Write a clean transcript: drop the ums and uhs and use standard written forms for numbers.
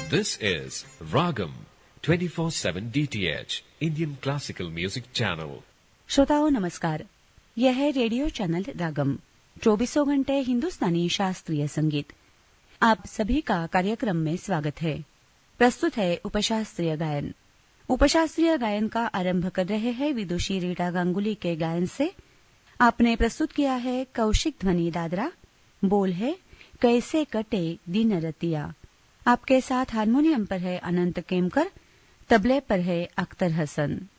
This is Ragam 24/7 DTH Indian Classical Music Channel. श्रोताओं नमस्कार, यह है रेडियो चैनल रागम 24 घंटे हिंदुस्तानी शास्त्रीय संगीत। आप सभी का कार्यक्रम में स्वागत है। प्रस्तुत है उपशास्त्रीय गायन। उपशास्त्रीय गायन का आरंभ कर रहे हैं विदुषी रीटा गांगुली के गायन से। आपने प्रस्तुत किया है कौशिक ध्वनि दादरा। बोल है कैसे कटे दिन रतिया। आपके साथ हारमोनियम पर है अनंत केमकर, तबले पर है अख्तर हसन।